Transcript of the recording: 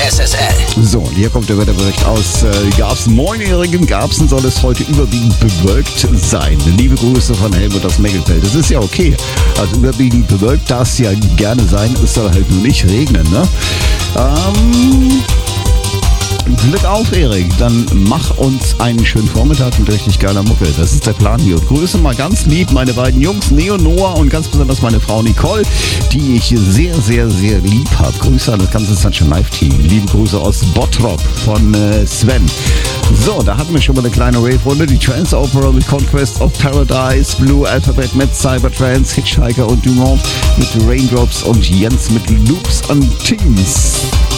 SSL. So, und hier kommt der Wetterbericht aus Garbsen. Moin, Erik, in Garbsen soll es heute überwiegend bewölkt sein. Liebe Grüße von Helmut aus Meckelfeld. Das ist ja okay. Also überwiegend bewölkt darf es ja gerne sein. Es soll halt nur nicht regnen, ne? Glück auf, Erik. Dann mach uns einen schönen Vormittag mit richtig geiler Mucke. Das ist der Plan hier. Und grüße mal ganz lieb meine beiden Jungs, Neo, Noah und ganz besonders meine Frau Nicole, die ich sehr, sehr, sehr lieb habe. Grüße an das ganze Sunshine Live Team. Liebe Grüße aus Bottrop von Sven. So, da hatten wir schon mal eine kleine Rave-Runde. Die Trance Opera mit Conquest of Paradise, Blue Alphabet mit Cybertrance, Hitchhiker und Dumont mit Raindrops und Jens mit Loops and Teens.